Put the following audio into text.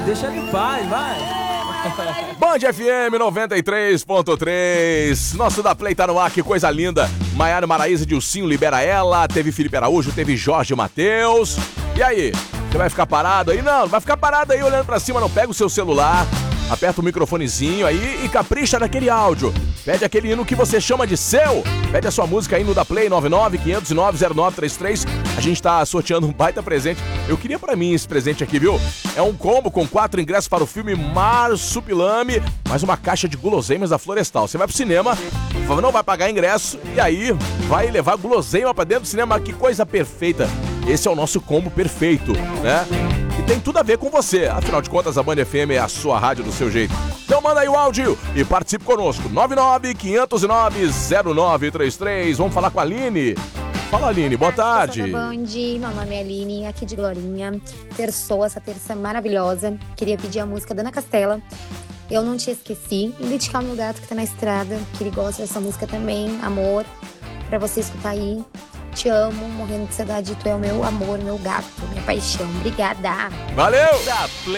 Deixa ele em paz, vai. Band FM 93.3. Nosso da Play tá no ar, que coisa linda. Maiara Maraíza, Dilcinho, Libera Ela. Teve Felipe Araújo, teve Jorge Mateus. E aí? Você vai ficar parado aí? Não, vai ficar parado aí olhando pra cima, não. Pega o seu celular, aperta o microfonezinho aí e capricha naquele áudio. Pede aquele hino que você chama de seu. Pede a sua música aí no da Play 99-509-0933. A gente tá sorteando um baita presente. Eu queria pra mim esse presente aqui, viu? É um combo com 4 ingressos para o filme Marsupilame, mais uma caixa de guloseimas da Florestal. Você vai pro cinema, não vai pagar ingresso e aí vai levar guloseima pra dentro do cinema. Que coisa perfeita. Esse é o nosso combo perfeito, né? E tem tudo a ver com você. Afinal de contas, a Band FM é a sua rádio do seu jeito. Então manda aí o áudio e participe conosco. 99-509-0933. Vamos falar com a Aline. Fala, Aline, boa tarde. Bom Band, meu nome é Aline, aqui de Glorinha. Terçou essa terça maravilhosa. Queria pedir a música da Ana Castela. Eu não te esqueci. E dedicar ao meu gato que tá na estrada, que ele gosta dessa música também. Amor, pra você escutar aí. Te amo, morrendo de saudade. Tu é o meu amor, meu gato, minha paixão. Obrigada. Valeu! Da Play.